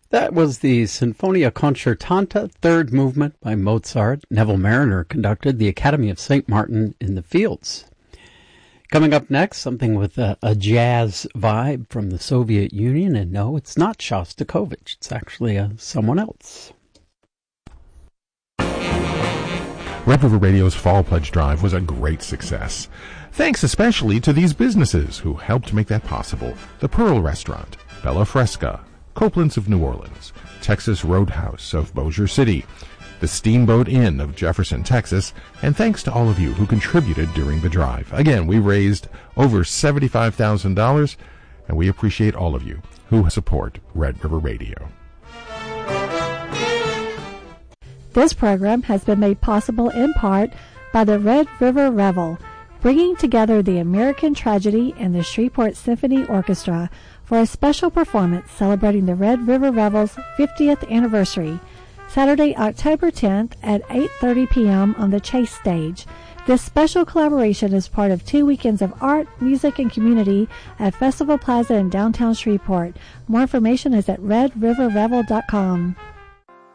That was the Sinfonia Concertante, third movement by Mozart. Neville Marriner conducted the Academy of St. Martin in the Fields. Coming up next, something with a jazz vibe from the Soviet Union. And no, it's not Shostakovich. It's actually someone else. Red River Radio's Fall Pledge Drive was a great success. Thanks especially to these businesses who helped make that possible. The Pearl Restaurant, Bella Fresca, Copeland's of New Orleans, Texas Roadhouse of Bossier City, the Steamboat Inn of Jefferson, Texas, and thanks to all of you who contributed during the drive. Again, we raised over $75,000, and we appreciate all of you who support Red River Radio. This program has been made possible in part by the Red River Revel, bringing together the American Tragedy and the Shreveport Symphony Orchestra for a special performance celebrating the Red River Revel's 50th anniversary, Saturday, October 10th at 8:30 p.m. on the Chase Stage. This special collaboration is part of 2 weekends of art, music, and community at Festival Plaza in downtown Shreveport. More information is at redriverrevel.com.